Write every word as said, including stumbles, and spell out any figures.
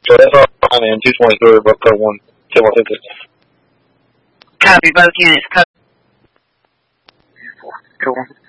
So that's all fine, man. two twenty-three, both code one. Ten more tickets. Copy both units. Code. Cool.